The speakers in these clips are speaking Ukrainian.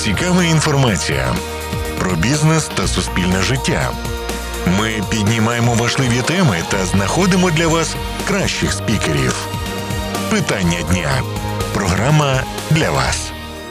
цікава інформація про бізнес та суспільне життя. Ми піднімаємо важливі теми та знаходимо для вас кращих спікерів. Питання дня. Програма для вас.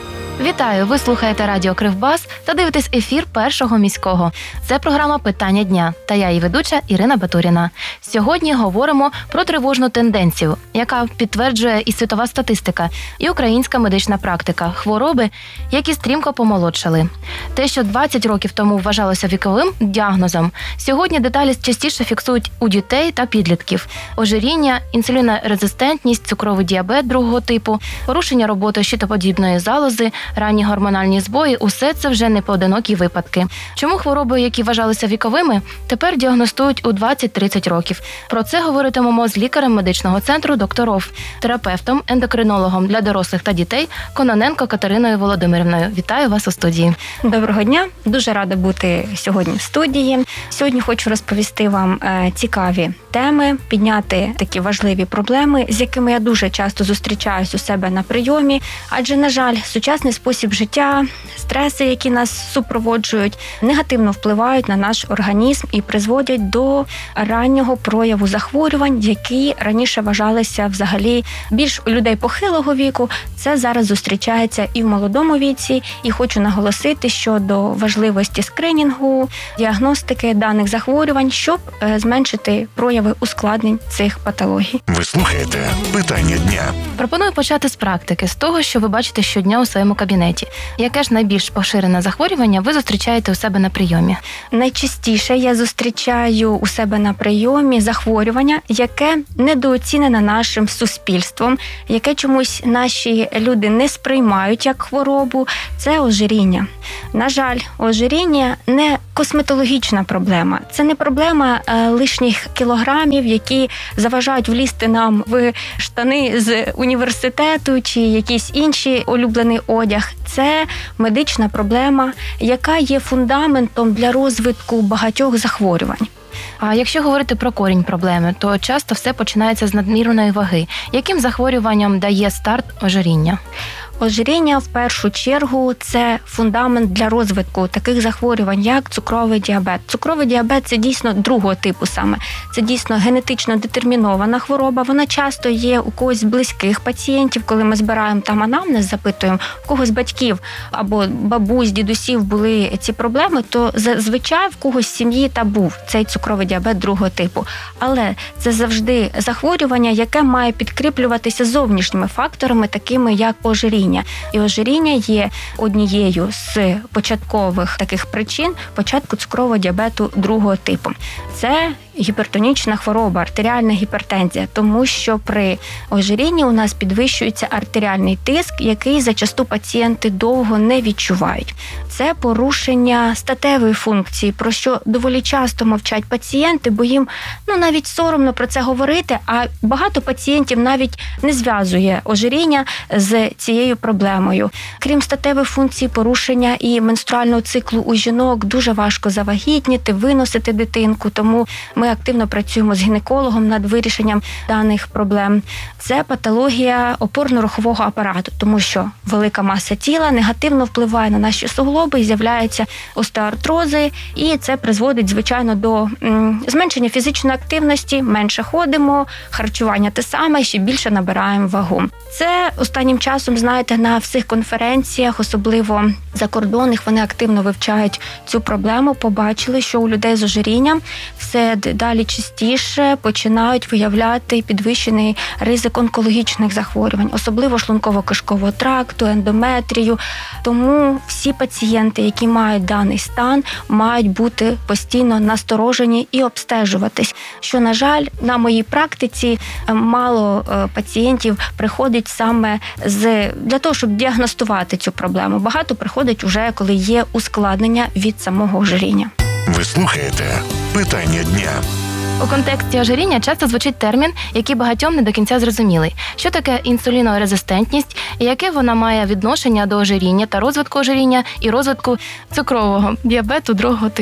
Вітаю! Ви слухаєте Радіо Кривбас та дивитесь ефір Першого міського. Це програма «Питання дня» та я її ведуча Ірина Батуріна. Сьогодні говоримо про тривожну тенденцію, яка підтверджує і світова статистика, і українська медична практика – хвороби, які стрімко помолодшали. Те, що 20 років тому вважалося віковим діагнозом, сьогодні деталі частіше фіксують у дітей та підлітків. Ожиріння, інсулінорезистентність, цукровий діабет другого типу, порушення роботи щитоподібної залози, ранні гормональні збої – усе це вже не поодинокі випадки. Чому хвороби, які вважалися віковими, тепер діагностують у 20-30 років? Про це говоритимемо з лікарем медичного центру «Докторов», терапевтом, ендокринологом для дорослих та дітей Кононенко Катериною Володимирівною. Вітаю вас у студії. Доброго дня. Дуже рада бути сьогодні в студії. Сьогодні хочу розповісти вам цікаві теми, підняти такі важливі проблеми, з якими я дуже часто зустрічаюсь у себе на прийомі. Адже, на жаль, сучасний спосіб життя, стреси, які нас супроводжують, негативно впливають на наш організм і призводять до раннього прояву захворювань, які раніше вважалися взагалі більш у людей похилого віку. Це зараз зустрічається і в молодому віці. І хочу наголосити щодо важливості скринінгу, діагностики даних захворювань, щоб зменшити прояви ускладнень цих патологій. Ви слухаєте «Питання дня». Пропоную почати з практики, з того, що ви бачите щодня у своєму кабінеті. Яке ж найбільш поширене захворювання ви зустрічаєте у себе на прийомі? Найчастіше я зустрічаю у себе на прийомі захворювання, яке недооцінене нашим суспільством, яке чомусь наші люди не сприймають як хворобу – це ожиріння. На жаль, ожиріння не косметологічна проблема. Це не проблема лишніх кілограмів, які заважають влізти нам в штани з університету чи якийсь інший улюблений одяг. Це медична проблема, яка є фундаментом для розвитку багатьох захворювань. А якщо говорити про корінь проблеми, то часто все починається з надмірної ваги. Яким захворюванням дає старт ожиріння? Ожиріння, в першу чергу, це фундамент для розвитку таких захворювань, як цукровий діабет. Цукровий діабет – це дійсно другого типу саме. Це дійсно генетично детермінована хвороба. Вона часто є у когось з близьких пацієнтів, коли ми збираємо там анамнез, запитуємо, у когось батьків або бабусь, дідусів були ці проблеми, то зазвичай в когось в сім'ї та був цей цукровий діабет другого типу. Але це завжди захворювання, яке має підкріплюватися зовнішніми факторами, такими як ожиріння. І ожиріння є однією з початкових таких причин початку цукрового діабету другого типу. Це гіпертонічна хвороба, артеріальна гіпертензія, тому що при ожирінні у нас підвищується артеріальний тиск, який зачасту пацієнти довго не відчувають. Це порушення статевої функції, про що доволі часто мовчать пацієнти, бо їм навіть соромно про це говорити, а багато пацієнтів навіть не зв'язує ожиріння з цією проблемою. Крім статевої функції, порушення і менструального циклу у жінок, дуже важко завагітніти, виносити дитинку, тому ми активно працюємо з гінекологом над вирішенням даних проблем. Це патологія опорно-рухового апарату, тому що велика маса тіла негативно впливає на наші суглоби, і з'являються остеоартрози, і це призводить, звичайно, до зменшення фізичної активності, менше ходимо, харчування те саме, ще більше набираємо вагу. Це останнім часом, знаєте, на всіх конференціях, особливо закордонних, вони активно вивчають цю проблему, побачили, що у людей з ожирінням все далі частіше починають виявляти підвищений ризик онкологічних захворювань, особливо шлунково-кишкового тракту, ендометрію. Тому всі пацієнти, які мають даний стан, мають бути постійно насторожені і обстежуватись. Що, на жаль, на моїй практиці мало пацієнтів приходить саме для того, щоб діагностувати цю проблему. Багато приходить уже, коли є ускладнення від самого ожиріння. Ви слухаєте «Питання дня». У контексті ожиріння часто звучить термін, який багатьом не до кінця зрозумілий. Що таке інсулінорезистентність і яке вона має відношення до ожиріння та розвитку ожиріння і розвитку цукрового діабету другого типу?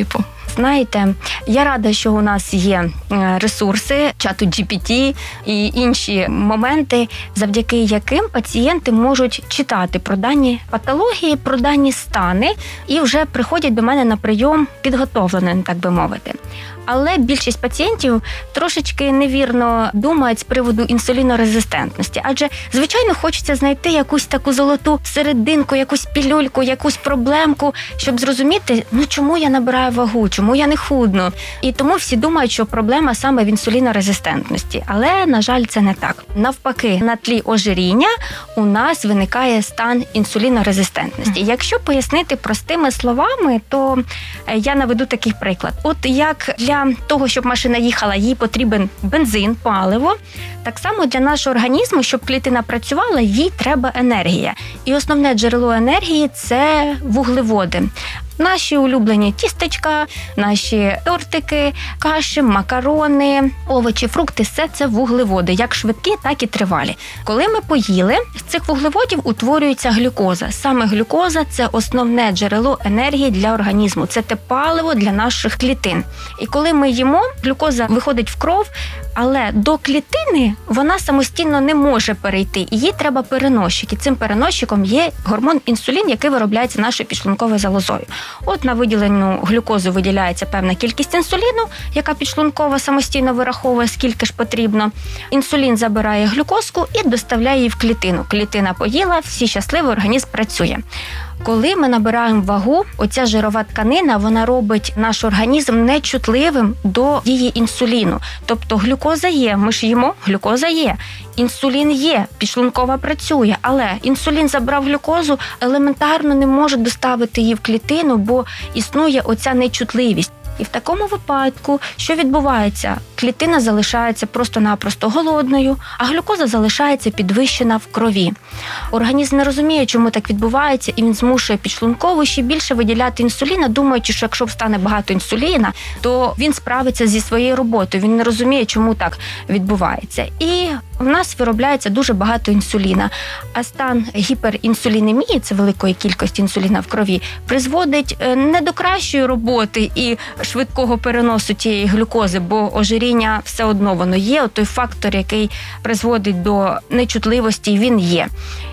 Знаєте, я рада, що у нас є ресурси, чату GPT і інші моменти, завдяки яким пацієнти можуть читати про дані патології, про дані стани і вже приходять до мене на прийом підготовленими, так би мовити. Але більшість пацієнтів трошечки невірно думають з приводу інсулінорезистентності. Адже, звичайно, хочеться знайти якусь таку золоту серединку, якусь пілюльку, якусь проблемку, щоб зрозуміти, чому я набираю вагу, чому я не худну. І тому всі думають, що проблема саме в інсулінорезистентності. Але, на жаль, це не так. Навпаки, на тлі ожиріння у нас виникає стан інсулінорезистентності. Якщо пояснити простими словами, то я наведу такий приклад. От як для того, щоб машина їхала, їй потрібен бензин, паливо. Так само для нашого організму, щоб клітина працювала, їй треба енергія. І основне джерело енергії – це вуглеводи. Наші улюблені тістечка, наші тортики, каші, макарони, овочі, фрукти – все це вуглеводи, як швидкі, так і тривалі. Коли ми поїли, з цих вуглеводів утворюється глюкоза. Саме глюкоза – це основне джерело енергії для організму, це те паливо для наших клітин. І коли ми їмо, глюкоза виходить в кров, але до клітини вона самостійно не може перейти, і їй треба переносчик. І цим переносчиком є гормон інсулін, який виробляється нашою підшлунковою залозою. От на виділену глюкозу виділяється певна кількість інсуліну, яка підшлункова самостійно вираховує, скільки ж потрібно. Інсулін забирає глюкозку і доставляє її в клітину. Клітина поїла, всі щасливі, організм працює. Коли ми набираємо вагу, оця жирова тканина, вона робить наш організм нечутливим до дії інсуліну. Тобто глюкоза є, ми ж їмо, глюкоза є, інсулін є, підшлункова працює, але інсулін забрав глюкозу, елементарно не може доставити її в клітину, бо існує оця нечутливість. І в такому випадку, що відбувається? Клітина залишається просто-напросто голодною, а глюкоза залишається підвищена в крові. Організм не розуміє, чому так відбувається, і він змушує підшлункову ще більше виділяти інсуліна, думаючи, що якщо стане багато інсуліна, то він справиться зі своєю роботою. Він не розуміє, чому так відбувається. І в нас виробляється дуже багато інсуліна. А стан гіперінсулінемії, це великої кількості інсуліна в крові, призводить не до кращої роботи і швидкого переносу тієї глюкози, бо ожиріння все одно воно є, той фактор, який призводить до нечутливості, він є.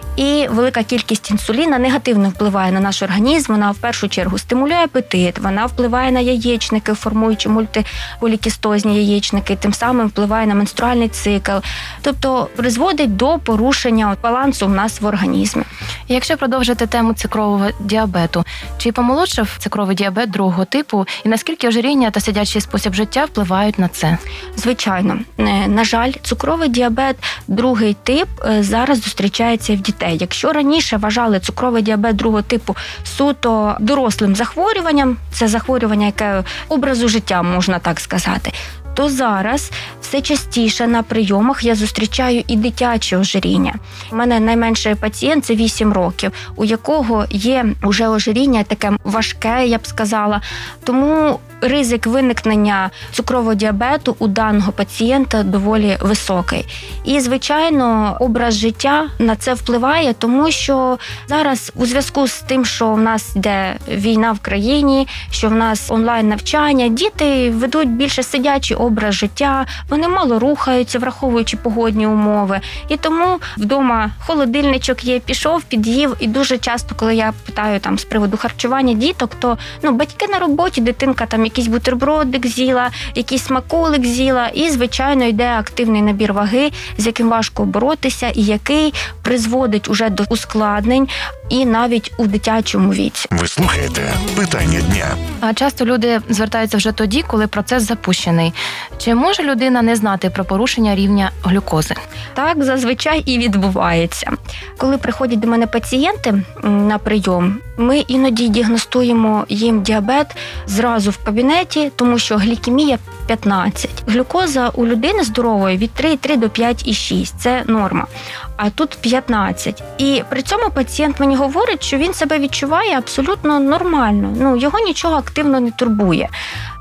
І велика кількість інсуліна негативно впливає на наш організм, вона в першу чергу стимулює апетит, вона впливає на яєчники, формуючи мультиполікістозні яєчники, тим самим впливає на менструальний цикл, тобто призводить до порушення балансу в нас в організмі. Якщо продовжити тему цукрового діабету, чи помолодшав цукровий діабет другого типу і наскільки ожиріння та сидячий спосіб життя впливають на це? Звичайно. На жаль, цукровий діабет другий тип зараз зустрічається і в дітей. Якщо раніше вважали цукровий діабет другого типу суто дорослим захворюванням, це захворювання, яке образу життя, можна так сказати, то зараз все частіше на прийомах я зустрічаю і дитяче ожиріння. У мене найменший пацієнт – це 8 років, у якого є вже ожиріння таке важке, я б сказала. Тому ризик виникнення цукрового діабету у даного пацієнта доволі високий. І, звичайно, образ життя на це впливає, тому що зараз у зв'язку з тим, що в нас йде війна в країні, що в нас онлайн-навчання, діти ведуть більше сидячий образ життя, вони мало рухаються, враховуючи погодні умови. І тому вдома холодильничок є, пішов, під'їв. І дуже часто, коли я питаю з приводу харчування діток, то батьки на роботі, дитинка якийсь бутербродик з'їла, якийсь смаколик з'їла, і, звичайно, йде активний набір ваги, з яким важко боротися, і який призводить уже до ускладнень і навіть у дитячому віці. Ви слухаєте «Питання дня». А часто люди звертаються вже тоді, коли процес запущений. Чи може людина не знати про порушення рівня глюкози? Так зазвичай і відбувається. Коли приходять до мене пацієнти на прийом, ми іноді діагностуємо їм діабет зразу в кабінеті, тому що глікемія 15. Глюкоза у людини здорової від 3,3 до 5,6. Це норма. А тут 15. І при цьому пацієнт мені говорить, що він себе відчуває абсолютно нормально. Його нічого активно не турбує.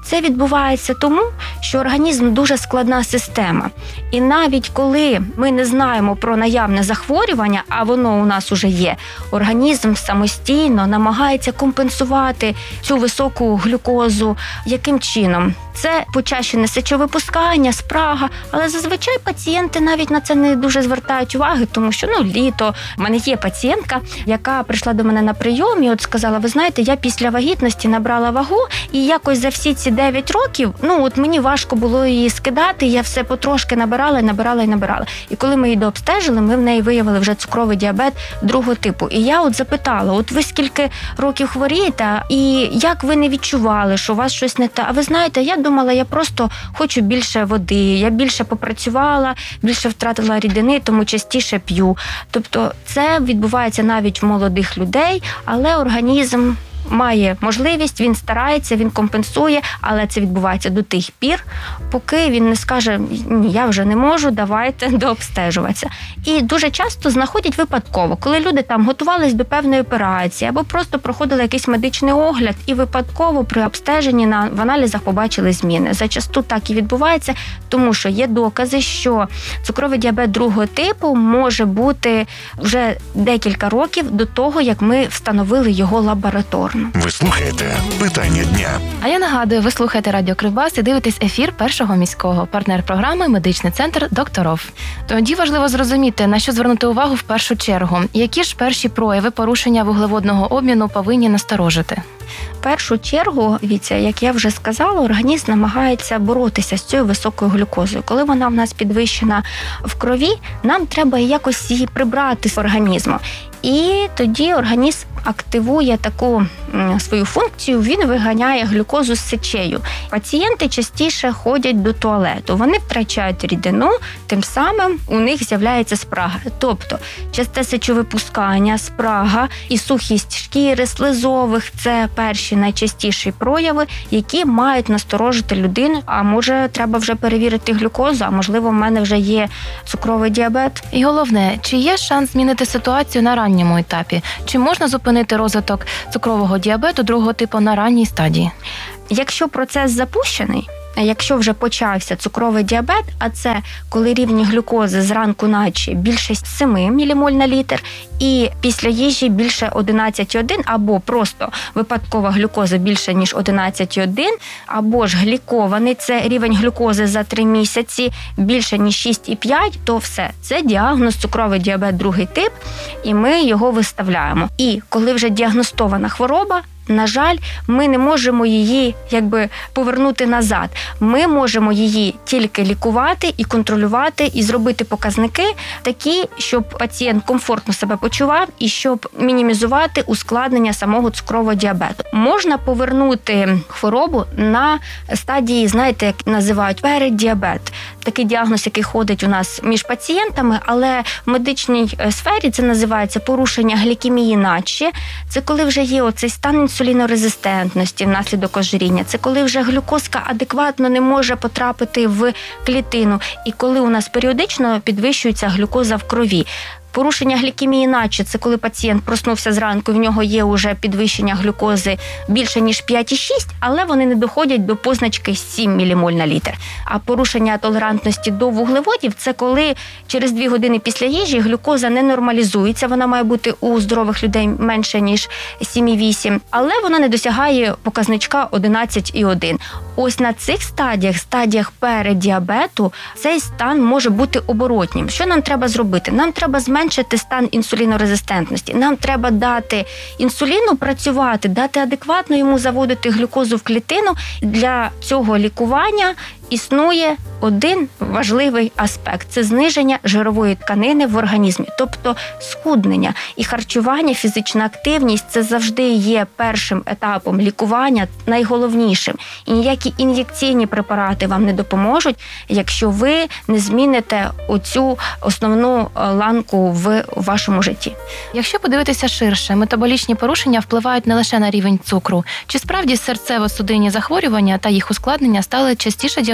Це відбувається тому, що організм дуже складна система. І навіть коли ми не знаємо про наявне захворювання, а воно у нас уже є, організм самостійно намагається компенсувати цю високу глюкозу. Яким чином? Це почащене сечовипускання, спрага, але зазвичай пацієнти навіть на це не дуже звертають уваги, тому що літо. У мене є пацієнтка, яка прийшла до мене на прийом і сказала: ви знаєте, я після вагітності набрала вагу, і якось за всі ці 9 років, мені важко було її скидати, я все потрошки набирала. І коли ми її дообстежили, ми в неї виявили вже цукровий діабет 2 типу. І я запитала: ви скільки років хворієте, і як ви не відчували, що у вас щось не те? А ви знаєте, я думала, я просто хочу більше води, я більше попрацювала, більше втратила рідини, тому частіше п'ю. Тобто це відбувається навіть в молодих людей, але організм має можливість, він старається, він компенсує, але це відбувається до тих пір, поки він не скаже: ні, я вже не можу, давайте дообстежуватися. І дуже часто знаходять випадково, коли люди там готувались до певної операції або просто проходили якийсь медичний огляд і випадково при обстеженні в аналізах побачили зміни. Зачасту так і відбувається, тому що є докази, що цукровий діабет 2 типу може бути вже декілька років до того, як ми встановили його лабораторно. Ви слухаєте «Питання дня». А я нагадую, ви слухаєте радіо Кривбас і дивитесь ефір Першого міського. Партнер програми «Медичний центр Докторов». Тоді важливо зрозуміти, на що звернути увагу в першу чергу. Які ж перші прояви порушення вуглеводного обміну повинні насторожити? В першу чергу, як я вже сказала, організм намагається боротися з цією високою глюкозою. Коли вона в нас підвищена в крові, нам треба якось її прибрати з організму. І тоді організм активує таку свою функцію, він виганяє глюкозу з сечею. Пацієнти частіше ходять до туалету, вони втрачають рідину, тим самим у них з'являється спрага. Тобто часте сечовипускання, спрага і сухість шкіри, слизових – це перші найчастіші прояви, які мають насторожити людину. А може, треба вже перевірити глюкозу, а можливо, в мене вже є цукровий діабет. І головне, чи є шанс змінити ситуацію на ранньому етапі? Чи можна зупинити розвиток цукрового діабету 2 типу на ранній стадії? Якщо процес запущений, якщо вже почався цукровий діабет, а це коли рівні глюкози зранку наче більше 7 мілімоль на літр, і після їжі більше 11,1, або просто випадкова глюкоза більше, ніж 11,1, або ж глікований, це рівень глюкози за 3 місяці більше, ніж 6,5, то все. Це діагноз цукровий діабет 2 тип, і ми його виставляємо. І коли вже діагностована хвороба, на жаль, ми не можемо її повернути назад. Ми можемо її тільки лікувати і контролювати, і зробити показники такі, щоб пацієнт комфортно себе почував і щоб мінімізувати ускладнення самого цукрового діабету. Можна повернути хворобу на стадії, як називають, переддіабет. Такий діагноз, який ходить у нас між пацієнтами, але в медичній сфері це називається порушення глікемії наче. Це коли вже є оцей стан інсулінорезистентності внаслідок ожиріння. Це коли вже глюкозка адекватно не може потрапити в клітину. І коли у нас періодично підвищується глюкоза в крові. Порушення глікемії наче – це коли пацієнт проснувся зранку, в нього є вже підвищення глюкози більше, ніж 5,6, але вони не доходять до позначки 7 мілімоль на літр. А порушення толерантності до вуглеводів – це коли через 2 години після їжі глюкоза не нормалізується, вона має бути у здорових людей менше, ніж 7,8, але вона не досягає показничка 11,1. Ось на цих стадіях переддіабету цей стан може бути оборотнім. Що нам треба зробити? Нам треба зменшити стан інсулінорезистентності. Нам треба дати інсуліну працювати, дати адекватно йому заводити глюкозу в клітину. Для цього лікування існує один важливий аспект – це зниження жирової тканини в організмі, тобто схуднення. І харчування, фізична активність – це завжди є першим етапом лікування, найголовнішим. І ніякі ін'єкційні препарати вам не допоможуть, якщо ви не зміните оцю основну ланку в вашому житті. Якщо подивитися ширше, метаболічні порушення впливають не лише на рівень цукру. Чи справді серцево-судинні захворювання та їх ускладнення стали частіше діагностувати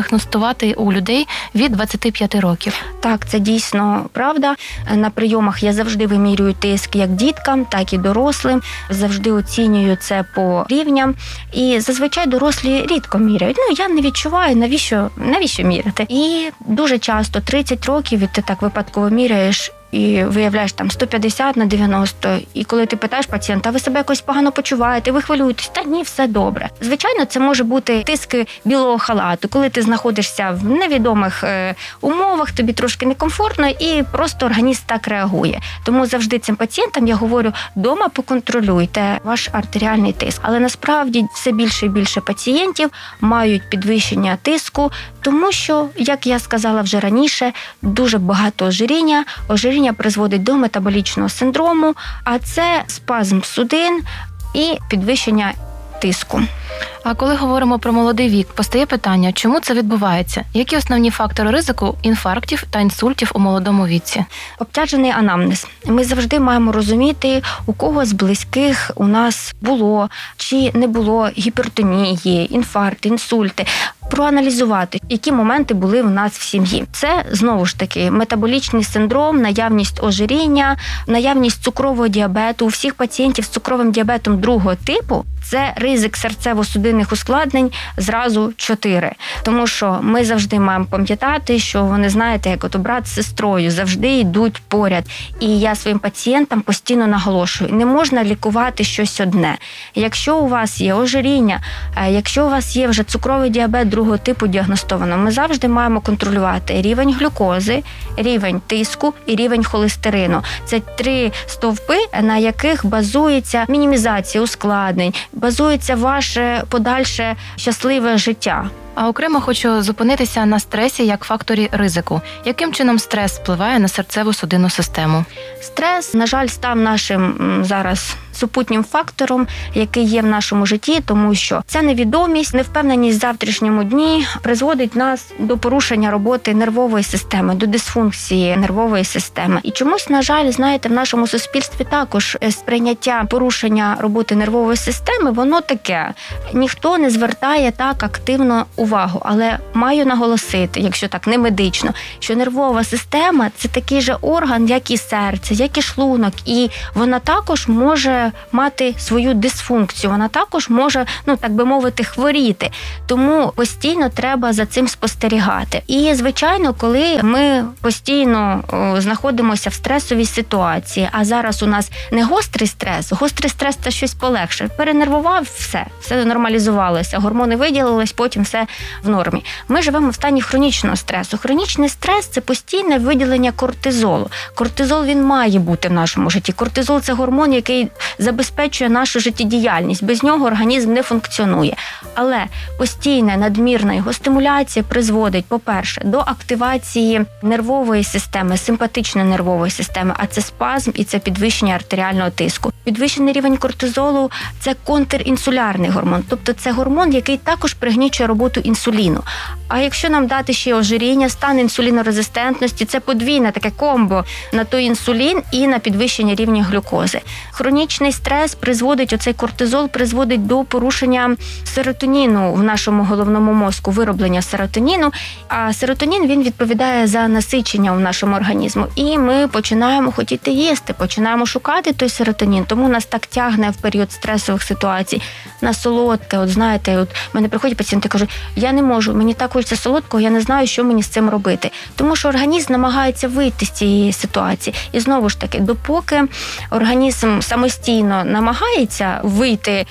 діагностувати у людей від 25 років. Так, це дійсно правда. На прийомах я завжди вимірюю тиск як діткам, так і дорослим. Завжди оцінюю це по рівням. І зазвичай дорослі рідко міряють. Я не відчуваю, навіщо міряти. І дуже часто 30 років, і ти так випадково міряєш, і виявляєш там 150 на 90. І коли ти питаєш пацієнта, ви себе якось погано почуваєте, ви хвилюєтесь? Та ні, все добре. Звичайно, це може бути тиск білого халату, коли ти знаходишся в невідомих умовах, тобі трошки некомфортно і просто організм так реагує. Тому завжди цим пацієнтам я говорю, дома поконтролюйте ваш артеріальний тиск. Але насправді все більше і більше пацієнтів мають підвищення тиску, тому що, як я сказала вже раніше, дуже багато ожиріння. Ожиріння призводить до метаболічного синдрому, а це спазм судин і підвищення тиску. А коли говоримо про молодий вік, постає питання, чому це відбувається? Які основні фактори ризику інфарктів та інсультів у молодому віці? Обтяжений анамнез. Ми завжди маємо розуміти, у кого з близьких у нас було чи не було гіпертонії, інфаркти, інсульти. Проаналізувати, які моменти були в нас в сім'ї. Це, знову ж таки, метаболічний синдром, наявність ожиріння, наявність цукрового діабету. У всіх пацієнтів з цукровим діабетом другого типу це ризик серцево-судинних ускладнень зразу 4. Тому що ми завжди маємо пам'ятати, що вони, знаєте, як от брат з сестрою, завжди йдуть поряд. І я своїм пацієнтам постійно наголошую, не можна лікувати щось одне. Якщо у вас є ожиріння, якщо у вас є вже цукровий діабет другого типу діагностовано, ми завжди маємо контролювати рівень глюкози, рівень тиску і рівень холестерину. Це 3 стовпи, на яких базується мінімізація ускладнень, базується ваше подальше щасливе життя. А окремо хочу зупинитися на стресі як факторі ризику. Яким чином стрес впливає на серцево-судинну систему? Стрес, на жаль, став нашим зараз супутнім фактором, який є в нашому житті, тому що ця невідомість, невпевненість в завтрашньому дні призводить нас до порушення роботи нервової системи, до дисфункції нервової системи. І чомусь, на жаль, знаєте, в нашому суспільстві також сприйняття порушення роботи нервової системи, воно таке. Ніхто не звертає так активно увагу, але маю наголосити, якщо так не медично, що нервова система – це такий же орган, як і серце, як і шлунок, і вона також може мати свою дисфункцію, вона також може, так би мовити, хворіти. Тому постійно треба за цим спостерігати. І, звичайно, коли ми постійно знаходимося в стресовій ситуації, а зараз у нас не гострий стрес – це щось полегше. Перенервував, все нормалізувалося, гормони виділились, потім все в нормі. Ми живемо в стані хронічного стресу. Хронічний стрес – це постійне виділення кортизолу. Кортизол, він має бути в нашому житті. Кортизол – це гормон, який забезпечує нашу життєдіяльність. Без нього організм не функціонує. Але постійна надмірна його стимуляція призводить, по-перше, до активації нервової системи, симпатичної нервової системи, а це спазм і це підвищення артеріального тиску. Підвищений рівень кортизолу – це контрінсулярний гормон, тобто це гормон, який також пригнічує роботу інсуліну. А якщо нам дати ще ожиріння, стан інсулінорезистентності – це подвійне таке комбо на той інсулін і на підвищення рівня глюкози. Хронічний стрес оцей кортизол призводить до порушення серотоніну в нашому головному мозку, вироблення серотоніну. А серотонін, він відповідає за насичення в нашому організму. І ми починаємо хотіти їсти, починаємо шукати той серотонін. Тому нас так тягне в період стресових ситуацій на солодке. От знаєте, в мене приходять пацієнти і кажуть, я не можу, мені так хочеться солодкого, я не знаю, що мені з цим робити. Тому що організм намагається вийти з цієї ситуації. І знову ж таки, допоки організм самостійно намагається вийти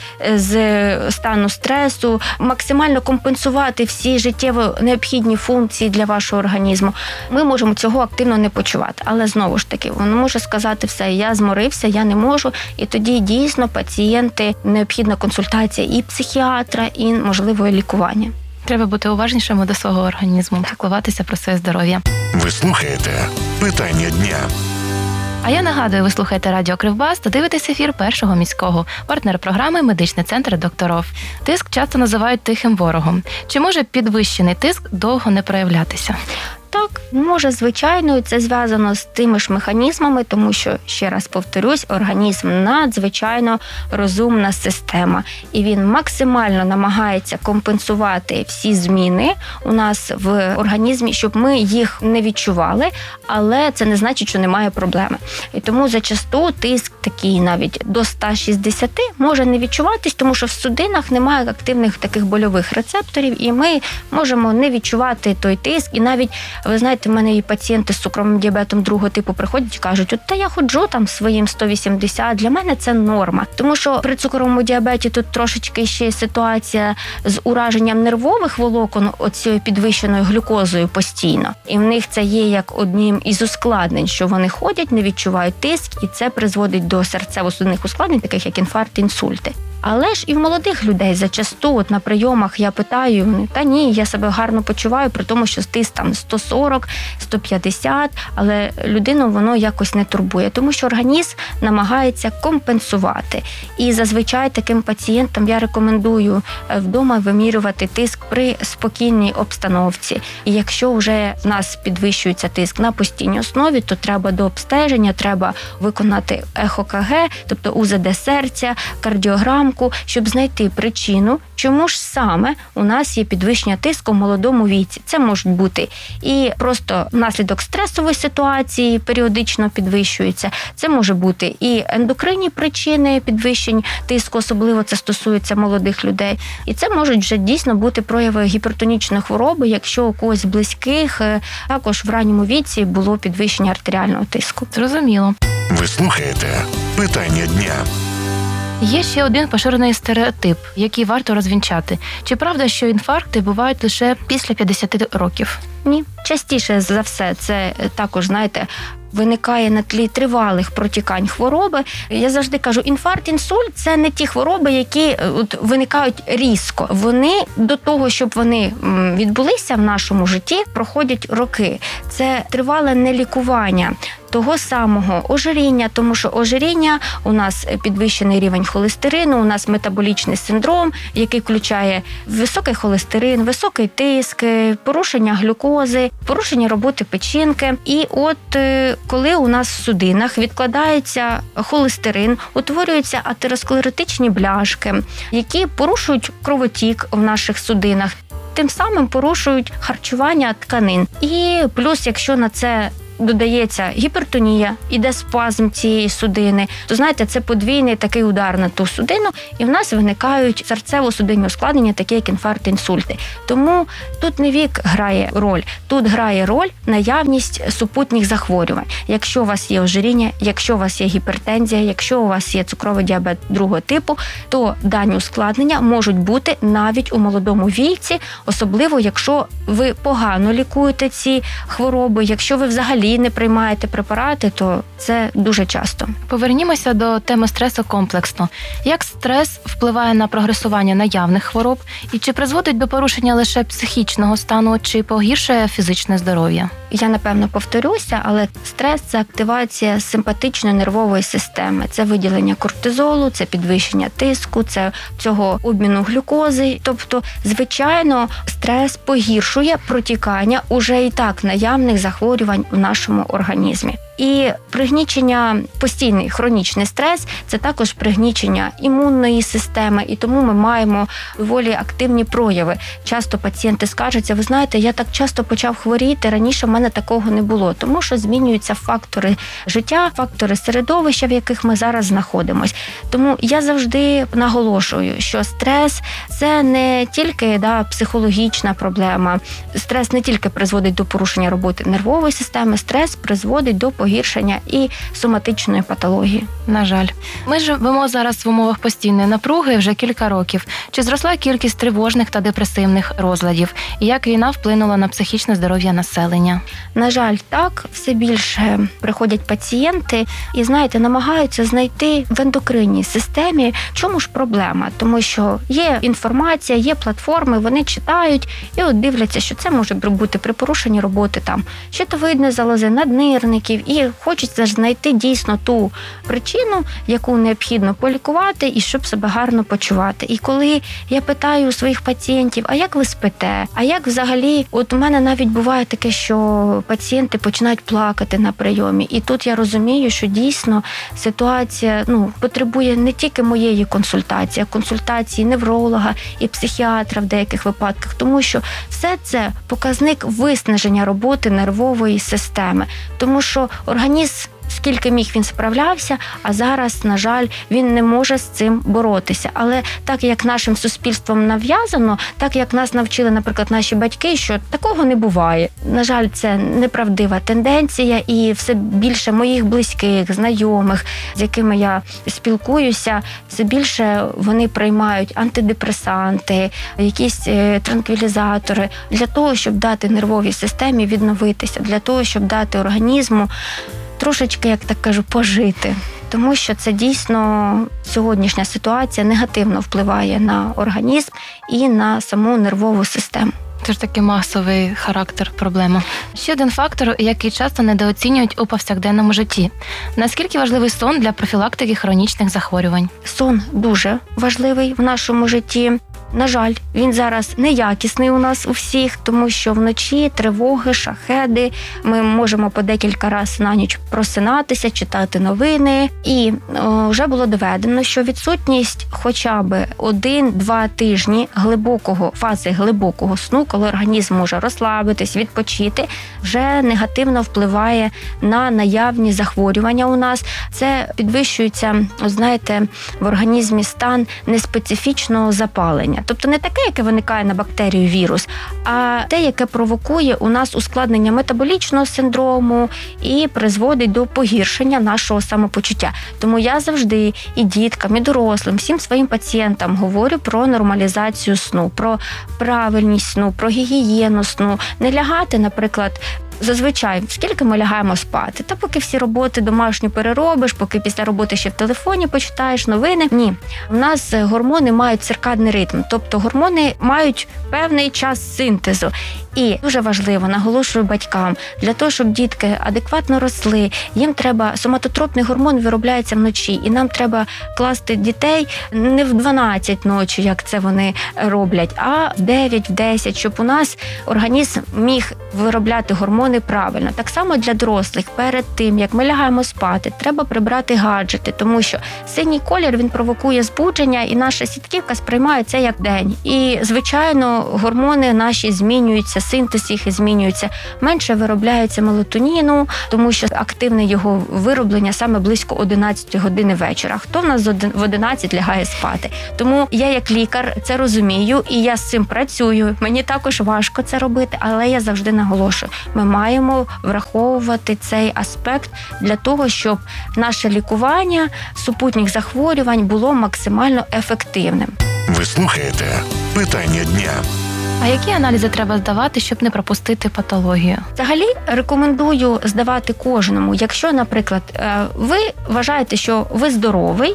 з стану стресу, максимально компенсувати всі життєво необхідні функції для вашого організму, ми можемо цього активно не почувати. Але знову ж таки, він може сказати все, я зморився, я не можу. І тоді дійсно пацієнти, необхідна консультація і психіатра, і можливо лікування. Треба бути уважнішими до свого організму, піклуватися про своє здоров'я. Ви слухаєте «Питання дня». А я нагадую, ви слухаєте радіо Кривбас та дивитесь ефір Першого міського. Партнер програми «Медичний центр Докторов». Тиск часто називають тихим ворогом. Чи може підвищений тиск довго не проявлятися? Так, може, звичайно, і це зв'язано з тими ж механізмами, тому що, ще раз повторюсь, організм надзвичайно розумна система. І він максимально намагається компенсувати всі зміни у нас в організмі, щоб ми їх не відчували, але це не значить, що немає проблеми. І тому зачасту тиск такий навіть до 160 може не відчуватись, тому що в судинах немає активних таких больових рецепторів, і ми можемо не відчувати той тиск. І навіть, ви знаєте, в мене і пацієнти з цукровим діабетом другого типу приходять і кажуть, та я ходжу там своїм 180, для мене це норма. Тому що при цукровому діабеті тут трошечки ще ситуація з ураженням нервових волокон оцією підвищеною глюкозою постійно. І в них це є як одним із ускладнень, що вони ходять, не відчувають тиск, і це призводить до серцево-судинних ускладнень, таких як інфаркт, інсульти. Але ж і в молодих людей зачасту, от на прийомах я питаю, вони, та ні, я себе гарно почуваю, при тому, що тиск там 140, 150, але людину воно якось не турбує, тому що організм намагається компенсувати. І зазвичай таким пацієнтам я рекомендую вдома вимірювати тиск при спокійній обстановці. І якщо вже в нас підвищується тиск на постійній основі, то треба до обстеження, треба виконати ЕХО-КГ, тобто УЗД серця, кардіограму, щоб знайти причину, чому ж саме у нас є підвищення тиску в молодому віці. Це можуть бути і просто внаслідок стресової ситуації періодично підвищується. Це може бути і ендокринні причини підвищень тиску, особливо це стосується молодих людей. І це можуть вже дійсно бути прояви гіпертонічної хвороби, якщо у когось з близьких також в ранньому віці було підвищення артеріального тиску. Зрозуміло. Ви слухаєте «Питання дня». Є ще один поширений стереотип, який варто розвінчати. Чи правда, що інфаркти бувають лише після 50 років? Ні. Частіше за все це також, знаєте, виникає на тлі тривалих протікань хвороби. Я завжди кажу, інфаркт, інсульт – це не ті хвороби, які виникають різко. Вони до того, щоб вони відбулися в нашому житті, проходять роки. Це тривале нелікування того самого ожиріння, тому що ожиріння, у нас підвищений рівень холестерину, у нас метаболічний синдром, який включає високий холестерин, високий тиск, порушення глюкози, порушення роботи печінки. І от коли у нас в судинах відкладається холестерин, утворюються атеросклеротичні бляшки, які порушують кровотік в наших судинах, тим самим порушують харчування тканин. І плюс, якщо на це додається гіпертонія, іде спазм цієї судини, то, знаєте, це подвійний такий удар на ту судину, і в нас виникають серцево-судинні ускладнення, такі як інфаркт, інсульти. Тому тут не вік грає роль, тут грає роль наявність супутніх захворювань. Якщо у вас є ожиріння, якщо у вас є гіпертензія, якщо у вас є цукровий діабет другого типу, то дані ускладнення можуть бути навіть у молодому віці, особливо якщо ви погано лікуєте ці хвороби, якщо ви взагалі не приймаєте препарати, то це дуже часто. Повернімося до теми стресу комплексно. Як стрес впливає на прогресування наявних хвороб і чи призводить до порушення лише психічного стану, чи погіршує фізичне здоров'я? Я, напевно, повторюся, але стрес – це активація симпатичної нервової системи. Це виділення кортизолу, це підвищення тиску, це цього обміну глюкози. Тобто, звичайно, стрес погіршує протікання уже і так наявних захворювань в нашому організмі. І пригнічення, постійний хронічний стрес – це також пригнічення імунної системи, і тому ми маємо доволі активні прояви. Часто пацієнти скаржаться, ви знаєте, я так часто почав хворіти, раніше в мене такого не було, тому що змінюються фактори життя, фактори середовища, в яких ми зараз знаходимося. Тому я завжди наголошую, що стрес – це не тільки психологічна проблема, стрес не тільки призводить до порушення роботи нервової системи, стрес призводить до погіршення і соматичної патології. На жаль. Ми живемо зараз в умовах постійної напруги вже кілька років. Чи зросла кількість тривожних та депресивних розладів? І як війна вплинула на психічне здоров'я населення? На жаль, так. Все більше приходять пацієнти і, знаєте, намагаються знайти в ендокринній системі, в чому ж проблема. Тому що є інформація, є платформи, вони читають і от дивляться, що це може бути при порушенні роботи щитовидної залози, наднирників І хочеться ж знайти дійсно ту причину, яку необхідно полікувати і щоб себе гарно почувати. І коли я питаю у своїх пацієнтів, а як ви спите? А як взагалі, от у мене навіть буває таке, що пацієнти починають плакати на прийомі. І тут я розумію, що дійсно ситуація потребує не тільки моєї консультації, а консультації невролога і психіатра в деяких випадках, тому що все це показник виснаження роботи нервової системи. Тому що організм, скільки міг, він справлявся, а зараз, на жаль, він не може з цим боротися. Але так, як нашим суспільством нав'язано, так, як нас навчили, наприклад, наші батьки, що такого не буває. На жаль, це неправдива тенденція, і все більше моїх близьких, знайомих, з якими я спілкуюся, все більше вони приймають антидепресанти, якісь транквілізатори для того, щоб дати нервовій системі відновитися, для того, щоб дати організму трошечки, як так кажу, пожити. Тому що це дійсно сьогоднішня ситуація негативно впливає на організм і на саму нервову систему. Це ж такий масовий характер проблеми. Ще один фактор, який часто недооцінюють у повсякденному житті. Наскільки важливий сон для профілактики хронічних захворювань? Сон дуже важливий в нашому житті. На жаль, він зараз неякісний у нас у всіх, тому що вночі тривоги, шахеди, ми можемо по декілька разів на ніч просинатися, читати новини. І вже було доведено, що відсутність хоча б 1-2 тижні фази глибокого сну, коли організм може розслабитись, відпочити, вже негативно впливає на наявні захворювання у нас. Це підвищується, в організмі стан неспецифічного запалення. Тобто не таке, яке виникає на бактерію вірус, а те, яке провокує у нас ускладнення метаболічного синдрому і призводить до погіршення нашого самопочуття. Тому я завжди і діткам, і дорослим, всім своїм пацієнтам говорю про нормалізацію сну, про правильність сну, про гігієну сну. Не лягати, наприклад, зазвичай, скільки ми лягаємо спати? Та поки всі роботи домашні переробиш, поки після роботи ще в телефоні почитаєш новини. Ні. У нас гормони мають циркадний ритм, тобто гормони мають певний час синтезу. І дуже важливо, наголошую батькам, для того, щоб дітки адекватно росли, їм треба, соматотропний гормон виробляється вночі, і нам треба класти дітей не в 12 ночі, як це вони роблять, а в 9, в 10, щоб у нас організм міг виробляти гормони правильно. Так само для дорослих, перед тим, як ми лягаємо спати, треба прибрати гаджети, тому що синій колір, він провокує збудження, і наша сітківка сприймає це як день. І, звичайно, гормони наші змінюються, синтез їх змінюється, менше виробляється мелатоніну, тому що активне його вироблення саме близько 11 години вечора. Хто в нас в 11 лягає спати? Тому я як лікар це розумію, і я з цим працюю. Мені також важко це робити, але я завжди наголошую, ми маємо враховувати цей аспект для того, щоб наше лікування супутніх захворювань було максимально ефективним. Ви слухаєте «Питання дня». А які аналізи треба здавати, щоб не пропустити патологію? Взагалі рекомендую здавати кожному. Якщо, наприклад, ви вважаєте, що ви здоровий,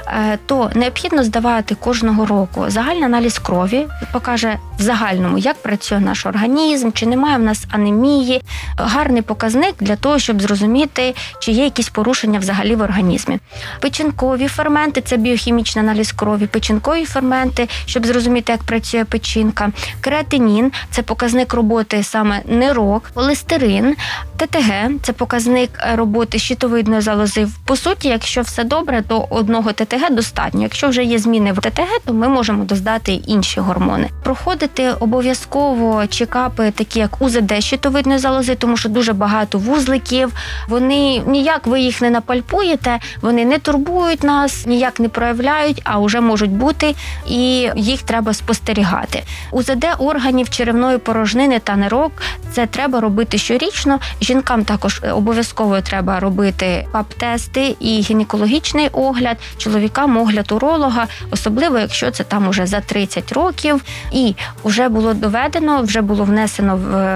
то необхідно здавати кожного року загальний аналіз крові, покаже в загальному, як працює наш організм, чи немає в нас анемії. Гарний показник для того, щоб зрозуміти, чи є якісь порушення взагалі в організмі. Печінкові ферменти – це біохімічний аналіз крові, печінкові ферменти, щоб зрозуміти, як працює печінка. Креатинін – це показник роботи саме нирок, холестерин, ТТГ – це показник роботи щитовидної залози. По суті, якщо все добре, то одного ТТГ достатньо. Якщо вже є зміни в ТТГ, то ми можемо додати інші гормони. Проходити обов'язково чекапи, такі як УЗД щитовидної залози, тому що дуже багато вузликів. Вони ніяк ви їх не напальпуєте, вони не турбують нас, ніяк не проявляють, а вже можуть бути, і їх треба спостерігати. УЗД органів черевної порожнини та нирок – це треба робити щорічно. Жінкам також обов'язково треба робити ПАП-тести і гінекологічний огляд, чоловікам огляд уролога, особливо якщо це там уже за 30 років. І вже було доведено, вже було внесено в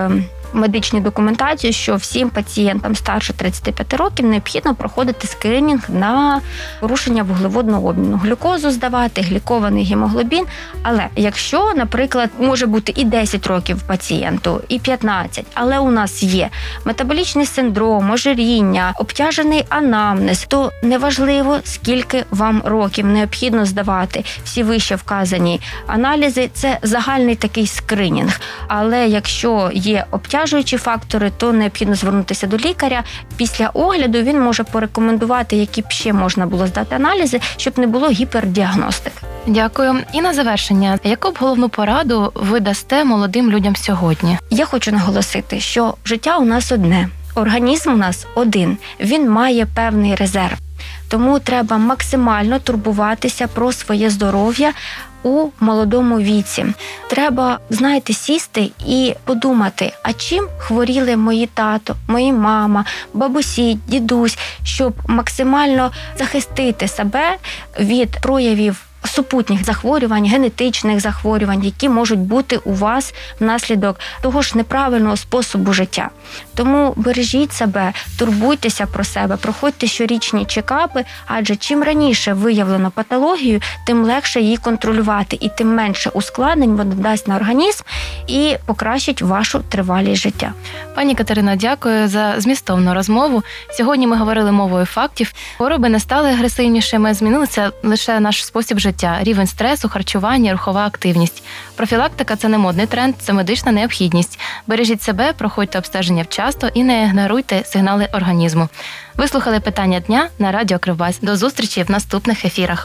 медичну документацію, що всім пацієнтам старше 35 років необхідно проходити скринінг на порушення вуглеводного обміну. Глюкозу здавати, глікований гемоглобін. Але якщо, наприклад, може бути і 10 років пацієнту, і 15, але у нас є метаболічний синдром, ожиріння, обтяжений анамнез, то неважливо, скільки вам років, необхідно здавати всі вище вказані аналізи. Це загальний такий скринінг. Але якщо є обтяжуючі фактори, то необхідно звернутися до лікаря. Після огляду він може порекомендувати, які б ще можна було здати аналізи, щоб не було гіпердіагностики. Дякую. І на завершення, яку б головну пораду ви дасте молодим людям сьогодні? Я хочу наголосити, що життя у нас одне, організм у нас один, він має певний резерв. Тому треба максимально турбуватися про своє здоров'я у молодому віці. Треба, сісти і подумати, а чим хворіли мої тато, мої мама, бабусі, дідусь, щоб максимально захистити себе від проявів супутніх захворювань, генетичних захворювань, які можуть бути у вас внаслідок того ж неправильного способу життя. Тому бережіть себе, турбуйтеся про себе, проходьте щорічні чекапи, адже чим раніше виявлено патологію, тим легше її контролювати і тим менше ускладнень вона дасть на організм і покращить вашу тривалість життя. Пані Катерино, дякую за змістовну розмову. Сьогодні ми говорили мовою фактів. Хвороби не стали агресивнішими, змінилися лише наш спосіб життя, рівень стресу, харчування, рухова активність. Профілактика – це не модний тренд, це медична необхідність. Бережіть себе, проходьте обстеження вчасно і не ігноруйте сигнали організму. Ви слухали «Питання дня» на Радіо Кривбас. До зустрічі в наступних ефірах.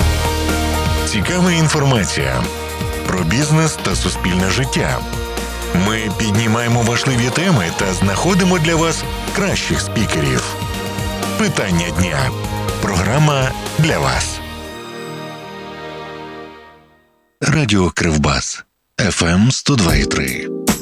Цікава інформація про бізнес та суспільне життя. Ми піднімаємо важливі теми та знаходимо для вас кращих спікерів. «Питання дня» – програма для вас. Радіо Кривбас. FM 102,3.